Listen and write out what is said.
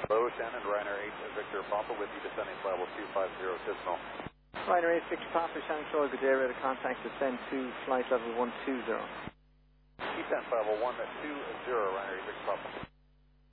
Hello, Shannon, Ryanair 8 Victor Papa with you, descending flight level 250 Dismal. Ryanair 8 Victor Papa, Shannon Shore, good day, radar contact, descend to flight level 120. Descend flight level 120, Ryanair 8 Victor Papa.